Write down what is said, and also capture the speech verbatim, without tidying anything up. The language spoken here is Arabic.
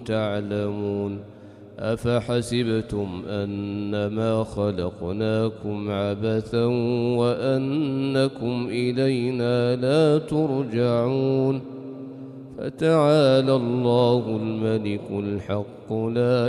تعلمون أفحسبتم أنما خلقناكم عبثا وأنكم إلينا لا ترجعون فتعالى الله الملك الحق لا